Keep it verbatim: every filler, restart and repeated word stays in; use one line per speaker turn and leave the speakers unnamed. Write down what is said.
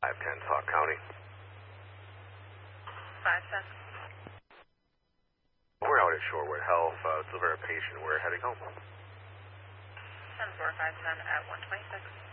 five ten Sauk County.
five ten.
We're out at Shorewood Health. Uh, deliver a patient. We're heading home.
ten four five ten at one twenty-six.